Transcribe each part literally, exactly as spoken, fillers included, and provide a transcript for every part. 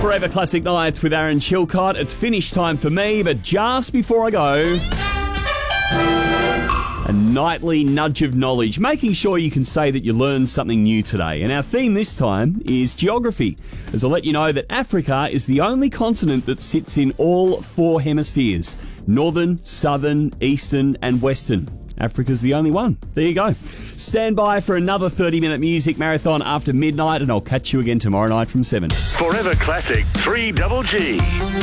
Forever Classic Nights with Aaron Chilcott. It's finish time for me, but just before I go, a nightly nudge of knowledge, making sure you can say that you learned something new today. And our theme this time is geography, as I'll let you know that Africa is the only continent that sits in all four hemispheres: northern, southern, eastern and western. Africa's the only one. There you go. Stand by for another thirty-minute music marathon after midnight, and I'll catch you again tomorrow night from seven. Forever Classic three Double G,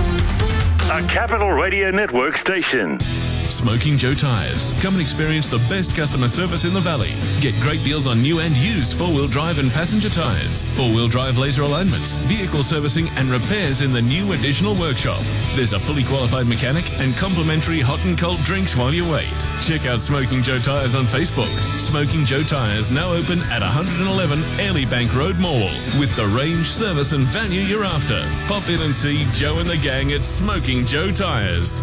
a Capital Radio Network station. Smoking Joe Tyres. Come and experience the best customer service in the valley. Get great deals on new and used four-wheel drive and passenger tyres, four-wheel drive laser alignments, vehicle servicing and repairs in the new additional workshop. There's a fully qualified mechanic and complimentary hot and cold drinks while you wait. Check out Smoking Joe Tyres on Facebook. Smoking Joe Tyres now open at one eleven Airlie Bank Road, Morwell, with the range, service and value you're after. Pop in and see Joe and the gang at Smoking Joe Tyres.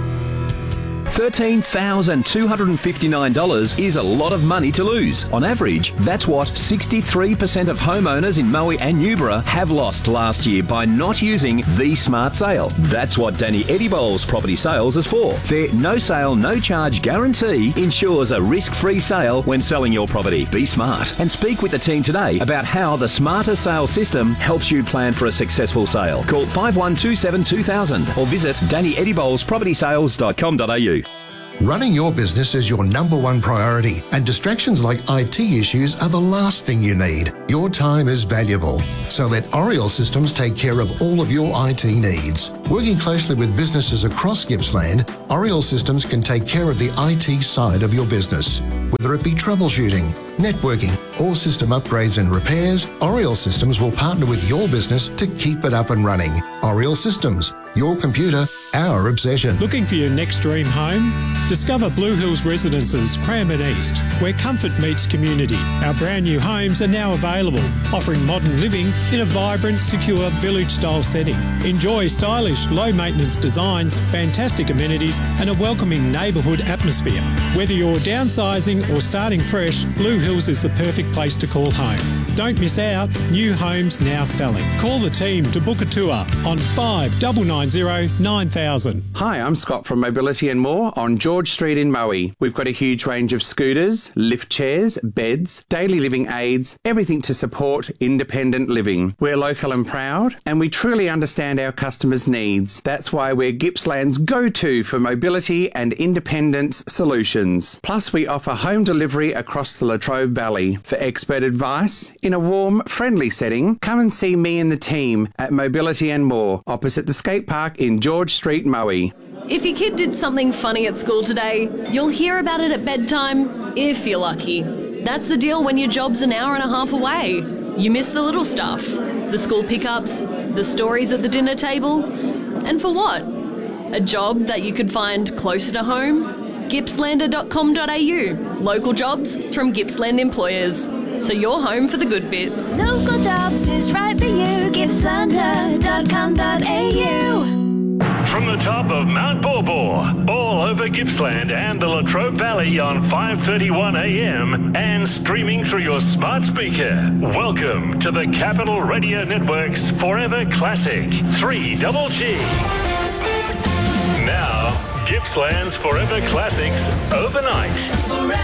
thirteen thousand two hundred fifty-nine dollars is a lot of money to lose. On average, that's what sixty-three percent of homeowners in Moe and Newborough have lost last year by not using the Smart Sale. That's what Danny Edibol's Property Sales is for. Their no sale, no charge guarantee ensures a risk-free sale when selling your property. Be smart and speak with the team today about how the Smarter Sale system helps you plan for a successful sale. Call five one two seven two thousand or visit danny edibols property sales dot com dot a u. Running your business is your number one priority, and distractions like I T issues are the last thing you need. Your time is valuable, so let Oriel Systems take care of all of your I T needs. Working closely with businesses across Gippsland, Oriel Systems can take care of the I T side of your business. Whether it be troubleshooting, networking, or system upgrades and repairs, Oriel Systems will partner with your business to keep it up and running. Oriel Systems, your computer, our obsession. Looking for your next dream home? Discover Blue Hills Residences, Cranbourne East, where comfort meets community. Our brand new homes are now available, offering modern living in a vibrant, secure, village-style setting. Enjoy stylish, low-maintenance designs, fantastic amenities, and a welcoming neighbourhood atmosphere. Whether you're downsizing or starting fresh, Blue Hills is the perfect place to call home. Don't miss out. New homes now selling. Call the team to book a tour on five nine nine zero nine thousand. Hi, I'm Scott from Mobility and More on George Street in Moe. We've got a huge range of scooters, lift chairs, beds, daily living aids, everything to support independent living. We're local and proud, and we truly understand our customers' needs. That's why we're Gippsland's go-to for mobility and independence solutions. Plus, we offer home delivery across the Latrobe Valley. For expert advice, in a warm, friendly setting, come and see me and the team at Mobility and More, opposite the skate park in George Street, Moe. If your kid did something funny at school today, you'll hear about it at bedtime, if you're lucky. That's the deal when your job's an hour and a half away. You miss the little stuff, the school pickups, the stories at the dinner table. And for what? A job that you could find closer to home? gippslander dot com dot a u. Local jobs from Gippsland employers. So you're home for the good bits. Local jobs is right for you. gippslander dot com dot a u. From the top of Mount Borbor, all over Gippsland and the Latrobe Valley on five thirty-one a m and streaming through your smart speaker. Welcome to the Capital Radio Network's Forever Classic three Double G. Now, Gippsland's Forever Classics overnight.